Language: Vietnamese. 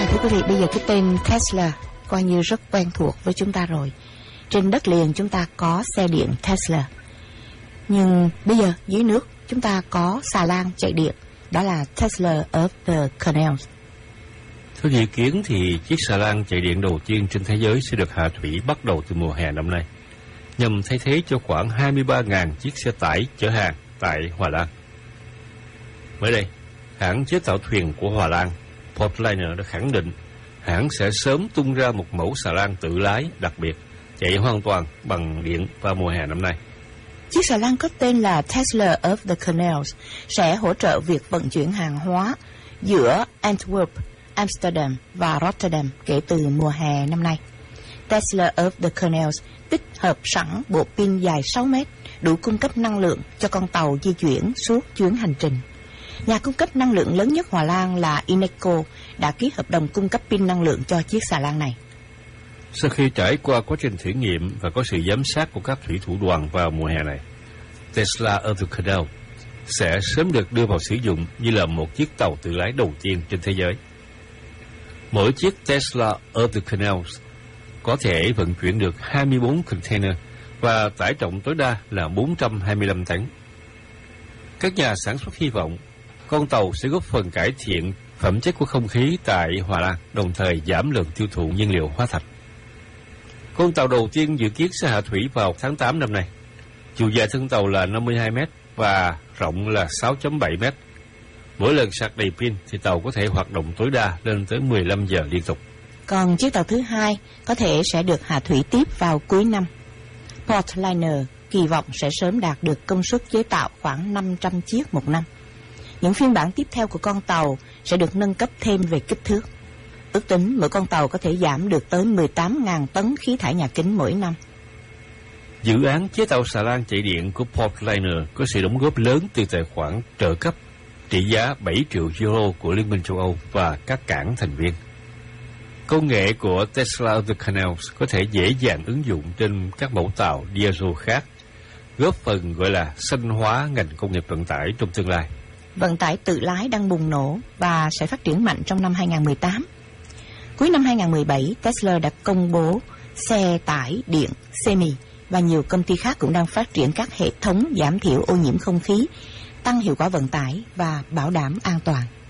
Thưa quý vị, bây giờ cái tên Tesla coi như rất quen thuộc với chúng ta rồi. Trên đất liền chúng ta có xe điện Tesla. Nhưng bây giờ dưới nước chúng ta có xà lan chạy điện, đó là Tesla of the Canals. Theo dự kiến thì chiếc xà lan chạy điện đầu tiên trên thế giới sẽ được hạ thủy bắt đầu từ mùa hè năm nay, nhằm thay thế cho khoảng 23.000 chiếc xe tải chở hàng tại Hòa Lan. Mới đây, hãng chế tạo thuyền của Hòa Lan, Portliner đã khẳng định hãng sẽ sớm tung ra một mẫu xà lan tự lái đặc biệt, chạy hoàn toàn bằng điện vào mùa hè năm nay. Chiếc xà lan có tên là Tesla of the Canals sẽ hỗ trợ việc vận chuyển hàng hóa giữa Antwerp, Amsterdam và Rotterdam kể từ mùa hè năm nay. Tesla of the Canals tích hợp sẵn bộ pin dài 6 mét, đủ cung cấp năng lượng cho con tàu di chuyển suốt chuyến hành trình. Nhà cung cấp năng lượng lớn nhất Hòa Lan là Eneco đã ký hợp đồng cung cấp pin năng lượng cho chiếc xà lan này. Sau khi trải qua quá trình thử nghiệm và có sự giám sát của các thủy thủ đoàn vào mùa hè này, Tesla of the Canal sẽ sớm được đưa vào sử dụng như là một chiếc tàu tự lái đầu tiên trên thế giới. Mỗi chiếc Tesla of the Canals có thể vận chuyển được 24 container và tải trọng tối đa là 425 tấn. Các nhà sản xuất hy vọng con tàu sẽ góp phần cải thiện phẩm chất của không khí tại Hòa Lan, đồng thời giảm lượng tiêu thụ nhiên liệu hóa thạch. Con tàu đầu tiên dự kiến sẽ hạ thủy vào tháng 8 năm nay. Chiều dài thân tàu là 52 m và rộng là 6.7 m. Mỗi lần sạc đầy pin thì tàu có thể hoạt động tối đa lên tới 15 giờ liên tục. Còn chiếc tàu thứ hai có thể sẽ được hạ thủy tiếp vào cuối năm. Portliner kỳ vọng sẽ sớm đạt được công suất chế tạo khoảng 500 chiếc một năm. Những phiên bản tiếp theo của con tàu sẽ được nâng cấp thêm về kích thước. Ước tính mỗi con tàu có thể giảm được tới 18.000 tấn khí thải nhà kính mỗi năm. Dự án chế tạo xà lan chạy điện của Portliner có sự đóng góp lớn từ tài khoản trợ cấp trị giá 7 triệu euro của Liên minh châu Âu và các cảng thành viên. Công nghệ của Tesla of the Canals có thể dễ dàng ứng dụng trên các mẫu tàu diesel khác, góp phần gọi là xanh hóa ngành công nghiệp vận tải trong tương lai. Vận tải tự lái đang bùng nổ và sẽ phát triển mạnh trong năm 2018. Cuối năm 2017, Tesla đã công bố xe tải điện Semi và nhiều công ty khác cũng đang phát triển các hệ thống giảm thiểu ô nhiễm không khí, tăng hiệu quả vận tải và bảo đảm an toàn.